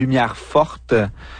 lumière forte,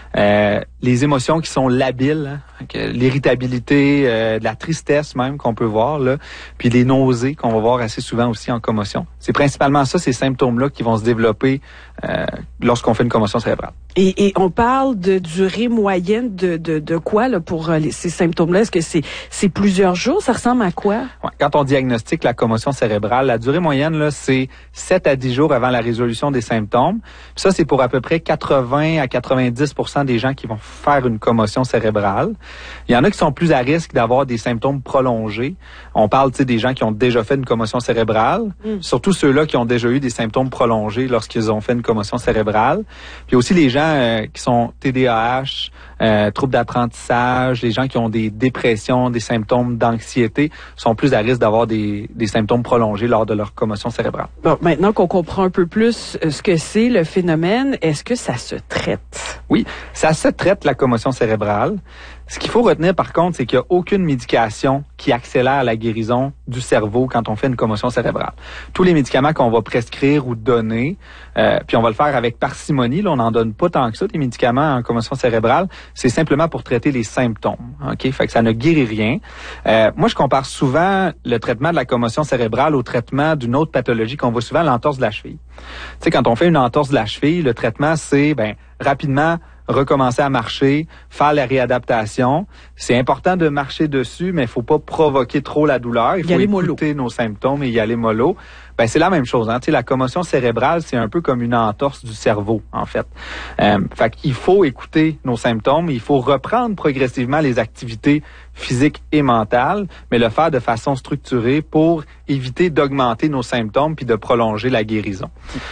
les émotions qui sont labiles, l'irritabilité, de la tristesse même qu'on peut voir, là, puis les nausées qu'on va voir assez souvent aussi en commotion. C'est principalement ça, ces symptômes-là qui vont se développer lorsqu'on fait une commotion cérébrale. Et on parle de durée moyenne de quoi là pour ces symptômes-là? Est-ce que c'est plusieurs jours? Ça ressemble à quoi? Ouais, quand on diagnostique la commotion cérébrale, la durée moyenne, là, c'est 7 à 10 jours avant la résolution des symptômes. Puis ça, c'est pour à peu près 80 à 90% des gens qui vont faire une commotion cérébrale. Il y en a qui sont plus à risque d'avoir des symptômes prolongés. On parle, des gens qui ont déjà fait une commotion cérébrale, surtout ceux-là qui ont déjà eu des symptômes prolongés lorsqu'ils ont fait une commotion cérébrale. Puis aussi les gens qui sont TDAH, troubles d'apprentissage, les gens qui ont des dépressions, des symptômes d'anxiété sont plus à risque d'avoir des symptômes prolongés lors de leur commotion cérébrale. Bon, maintenant qu'on comprend un peu plus ce que c'est le phénomène, est-ce que ça se traite? Oui, ça se traite la commotion cérébrale. Ce qu'il faut retenir par contre, c'est qu'il n'y a aucune médication qui accélère la guérison du cerveau quand on fait une commotion cérébrale. Tous les médicaments qu'on va prescrire ou donner, puis on va le faire avec parcimonie, là, on n'en donne pas tant que ça, des médicaments en commotion cérébrale, c'est simplement pour traiter les symptômes. OK? Fait que ça ne guérit rien. Moi, je compare souvent le traitement de la commotion cérébrale au traitement d'une autre pathologie qu'on voit souvent, l'entorse de la cheville. Tu sais, quand on fait une entorse de la cheville, le traitement, c'est rapidement recommencer à marcher, faire la réadaptation. C'est important de marcher dessus, mais il faut pas provoquer trop la douleur. Il faut écouter nos symptômes et y aller mollo. C'est la même chose. Tu sais, la commotion cérébrale, c'est un peu comme une entorse du cerveau, en fait. Fait qu'il faut écouter nos symptômes. Il faut reprendre progressivement les activités physiques et mentales, mais le faire de façon structurée pour éviter d'augmenter nos symptômes puis de prolonger la guérison.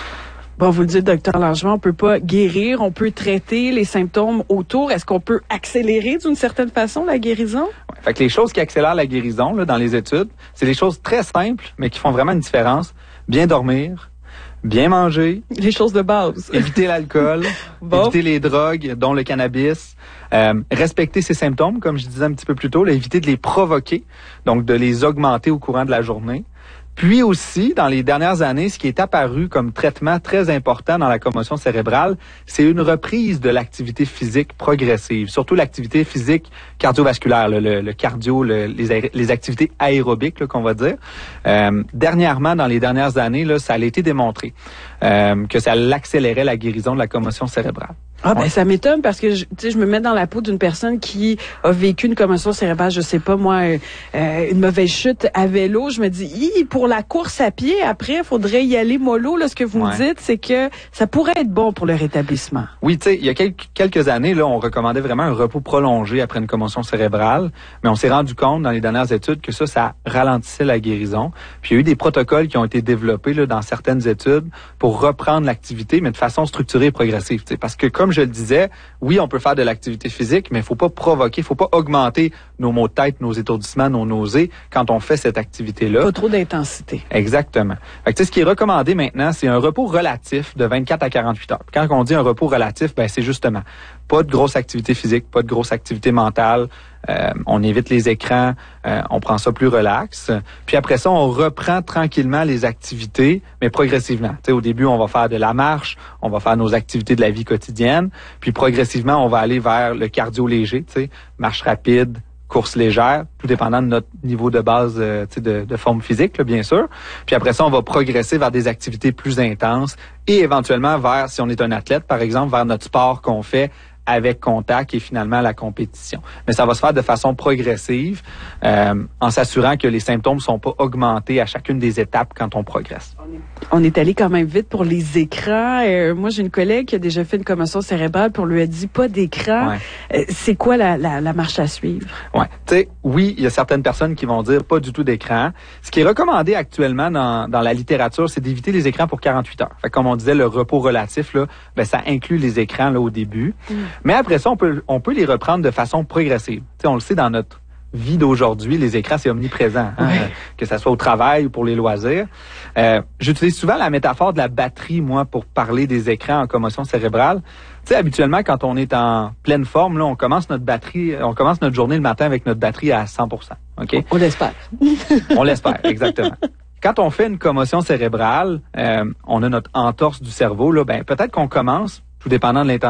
Bon, vous le dites, docteur Langevin, on peut pas guérir, on peut traiter les symptômes autour. Est-ce qu'on peut accélérer d'une certaine façon la guérison? Ouais, fait que les choses qui accélèrent la guérison, là, dans les études, c'est des choses très simples, mais qui font vraiment une différence. Bien dormir, bien manger. Les choses de base. Éviter l'alcool, éviter les drogues, dont le cannabis. Respecter ses symptômes, comme je disais un petit peu plus tôt, là, éviter de les provoquer, donc de les augmenter au courant de la journée. Puis aussi, dans les dernières années, ce qui est apparu comme traitement très important dans la commotion cérébrale, c'est une reprise de l'activité physique progressive, surtout l'activité physique cardiovasculaire, le cardio, les activités aérobiques, là, qu'on va dire. Dernièrement, dans les dernières années, là, ça a été démontré que ça accélérait la guérison de la commotion cérébrale. Ça m'étonne parce que je me mets dans la peau d'une personne qui a vécu une commotion cérébrale, je sais pas moi, une mauvaise chute à vélo. Je me dis, pour la course à pied, après, il faudrait y aller mollo. Là, ce que vous me dites, c'est que ça pourrait être bon pour le rétablissement. Oui, tu sais, il y a quelques années, là, on recommandait vraiment un repos prolongé après une commotion cérébrale, mais on s'est rendu compte dans les dernières études que ça ralentissait la guérison. Puis il y a eu des protocoles qui ont été développés là, dans certaines études pour reprendre l'activité, mais de façon structurée et progressive. Parce que comme je le disais, oui, on peut faire de l'activité physique, mais il faut pas provoquer, il faut pas augmenter nos maux de tête, nos étourdissements, nos nausées quand on fait cette activité-là. Pas trop d'intensité. Exactement. Fait que, ce qui est recommandé maintenant, c'est un repos relatif de 24 à 48 heures. Quand on dit un repos relatif, c'est justement pas de grosse activité physique, pas de grosse activité mentale. On évite les écrans, on prend ça plus relax. Puis après ça, on reprend tranquillement les activités, mais progressivement. T'sais, au début, on va faire de la marche, on va faire nos activités de la vie quotidienne, puis progressivement, on va aller vers le cardio léger, marche rapide, course légère, tout dépendant de notre niveau de base de forme physique, là, bien sûr. Puis après ça, on va progresser vers des activités plus intenses et éventuellement vers, si on est un athlète, par exemple, vers notre sport qu'on fait avec contact et finalement la compétition. Mais ça va se faire de façon progressive en s'assurant que les symptômes ne sont pas augmentés à chacune des étapes quand on progresse. On est allé quand même vite pour les écrans. Moi, j'ai une collègue qui a déjà fait une commotion cérébrale puis on lui a dit pas d'écran. C'est quoi la marche à suivre? Ouais. Tu sais, oui, il y a certaines personnes qui vont dire pas du tout d'écran. Ce qui est recommandé actuellement dans la littérature, c'est d'éviter les écrans pour 48 heures. Fait, comme on disait, le repos relatif, là, ça inclut les écrans là, au début. Mais après ça, on peut les reprendre de façon progressive. Tu sais, on le sait dans notre vie d'aujourd'hui, les écrans, c'est omniprésent, que ça soit au travail ou pour les loisirs. J'utilise souvent la métaphore de la batterie, moi, pour parler des écrans en commotion cérébrale. Tu sais, habituellement, quand on est en pleine forme, là, on commence notre journée le matin avec notre batterie à 100%. OK? On l'espère. On l'espère, exactement. Quand on fait une commotion cérébrale, on a notre entorse du cerveau, là, peut-être qu'on commence tout dépendant de l'intention